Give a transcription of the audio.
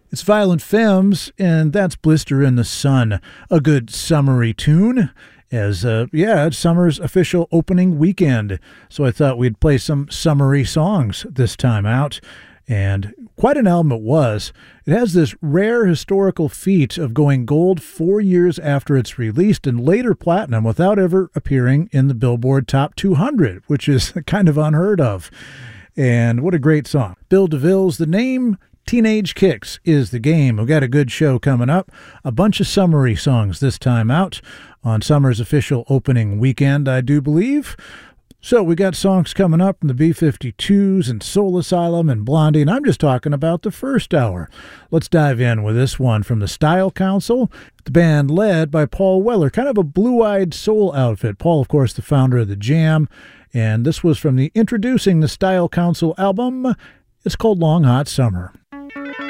It's Violent Femmes, and that's Blister in the Sun, a good summery tune, as, it's summer's official opening weekend. So I thought we'd play some summery songs this time out, and quite an album it was. It has this rare historical feat of going gold 4 years after it's released and later platinum without ever appearing in the Billboard Top 200, which is kind of unheard of. And what a great song. Bill DeVille's the name. Teenage Kicks is the game. We've got a good show coming up. A bunch of summery songs this time out on summer's official opening weekend, I do believe. So we got songs coming up from the B-52s and Soul Asylum and Blondie, and I'm just talking about the first hour. Let's dive in with this one from the Style Council, the band led by Paul Weller, kind of a blue-eyed soul outfit. Paul, of course, the founder of the Jam, and this was from the Introducing the Style Council album. It's called Long Hot Summer.